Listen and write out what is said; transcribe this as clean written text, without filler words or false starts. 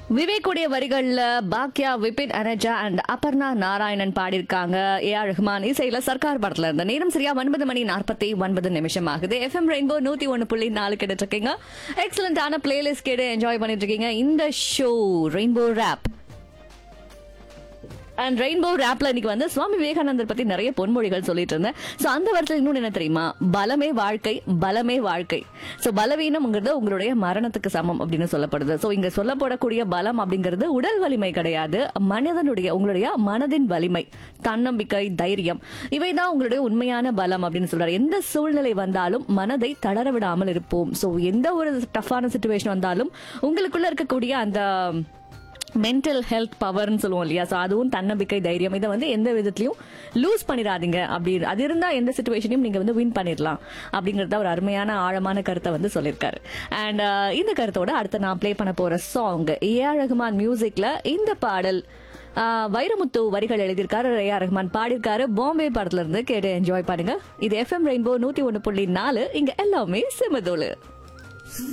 விவேக்குடைய வரிகள்ல பாக்யா, விபின் அனஜா அண்ட் அபர்ணா நாராயணன் பாடியிருக்காங்க. ஏஆர் ரஹ்மான் இசையில சர்க்கார் படத்துல இருந்த நேரம் சரியா 9:49 ஆகுது. FM ரெயின்போ 101.4 கேட்டு இருக்கீங்க. எக்ஸலண்டான பிளேலிஸ்ட் கேட்டு என்ஜாய் பண்ணிட்டு இருக்கீங்க. இந்த show rainbow rape and rainbow ரேப்ல இன்னைக்கு வந்து சுவாமி விவேகானந்தர் பத்தி நிறைய பொன்மொழிகள் சொல்லிட்டு இருந்தேன். சோ அந்த வருஷத்துல இன்னொன்னு என்ன தெரியுமா, பலமே வாழ்க்கை, பலமே வாழ்க்கை. சோ பலவீனம்ங்கிறது உங்களுடைய மரணத்துக்கு சமம் அப்படின்னு சொல்லப்படுது. சோ இங்க சொல்லப்படக்கூடிய பலம் அப்படிங்கிறது உடல் வலிமை கிடையாது, உங்களுடைய மனதின் வலிமை, தன்னம்பிக்கை, தைரியம், இவைதான் உங்களுடைய உண்மையான பலம் அப்படின்னு சொல்றாரு. எந்த சூழ்நிலை வந்தாலும் மனதை தளர விடாமல் இருப்போம். சோ எந்த ஒரு டஃப்பான சிச்சுவேஷன் வந்தாலும் உங்களுக்குள்ள இருக்கக்கூடிய அந்த மென்டல் ஹெல்த் பவர்னு சொல்லுவோம் இல்லையா, ஸோ அதுவும் தன்னம்பிக்கை, தைரியம், இதை வந்து எந்த விதத்திலையும் லூஸ் பண்ணிடாதீங்க. அப்படி அது இருந்தா எந்த சிச்சுவேஷனையும் நீங்க வந்து வின் பண்ணிடலாம் அப்படிங்கறத ஒரு அருமையான ஆழமான கருத்தை வந்து சொல்லியிருக்காரு. அண்ட் இந்த கருத்தோட அடுத்து நான் பிளே பண்ண போற சாங் ஏஆர் ரஹ்மான் மியூசிக்ல இந்த பாடல் வைரமுத்து வரிகள் எழுதியிருக்காரு, ஏஆர் ரஹ்மான் பாடியிருக்காரு. பாம்பே படத்துல இருந்து கேட்டு என்ஜாய் பண்ணுங்க. இது FM ரெயின்போ 101.4, இங்க எல்லாமே சிமதோலு.